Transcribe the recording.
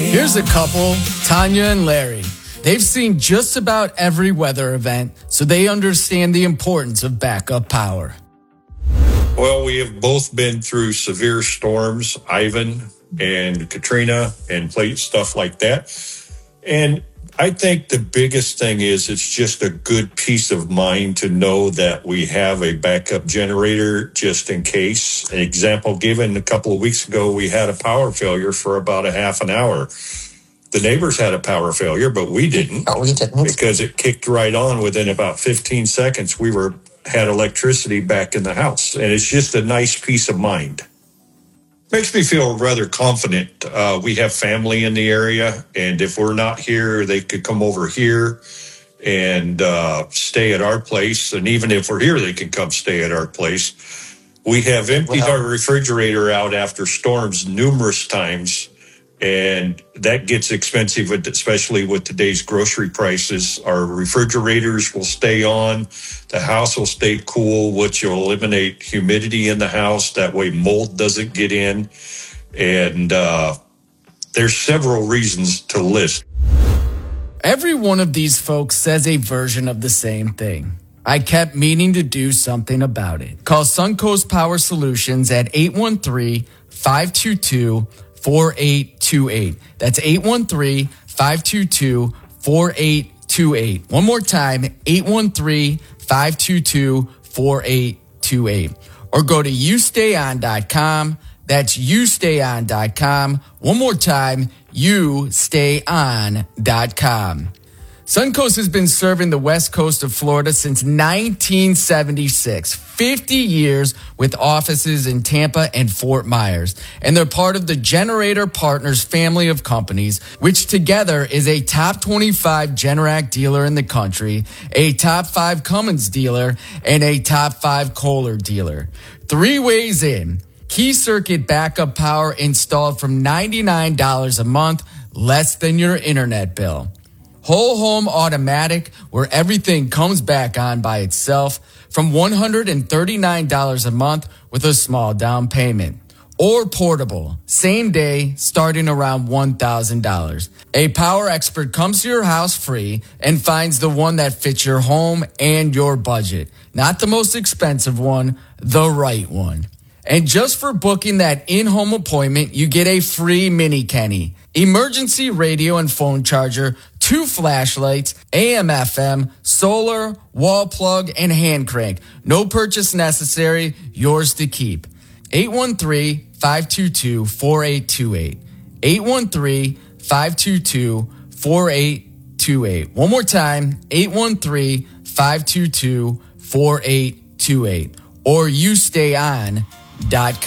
Here's a couple, Tanya and Larry. They've seen just about every weather event, so they understand the importance of backup power. Well, we have both been through severe storms, Ivan and Katrina, and plate stuff like that. And I think the biggest thing is it's just a good peace of mind to know that we have a backup generator just in case. An example given a couple of weeks ago, we had a power failure for about a half an hour. The neighbors had a power failure, but we didn't. Oh, we didn't. Because it kicked right on within about 15 seconds. We had electricity back in the house. And it's just a nice peace of mind. Makes me feel rather confident. We have family in the area, and if we're not here, they could come over here and stay at our place. And even if we're here, they can come stay at our place. We have emptied our refrigerator out after storms numerous times, and that gets expensive, especially with today's grocery prices. Our refrigerators will stay on. The house will stay cool, which will eliminate humidity in the house. That way mold doesn't get in. And there's several reasons to list. Every one of these folks says a version of the same thing. I kept meaning to do something about it. Call Suncoast Power Solutions at 813-522-4828. That's 813-522-4828. One more time, 813-522-4828. Or go to youstayon.com. That's youstayon.com. One more time, youstayon.com. Suncoast has been serving the west coast of Florida since 1976, 50 years with offices in Tampa and Fort Myers. And they're part of the Generator Partners family of companies, which together is a top 25 Generac dealer in the country, a top 5 Cummins dealer, and a top 5 Kohler dealer. 3 ways in. Key circuit backup power installed from $99 a month, less than your internet bill. Whole home automatic, where everything comes back on by itself, from $139 a month with a small down payment. Or portable, same day, starting around $1,000. A power expert comes to your house free and finds the one that fits your home and your budget. Not the most expensive one, the right one. And just for booking that in-home appointment, you get a free mini Kenny, emergency radio and phone charger, 2 flashlights, AM/FM, solar, wall plug, and hand crank. No purchase necessary, yours to keep. 813-522-4828. 813-522-4828. One more time, 813-522-4828. Or youstayon.com.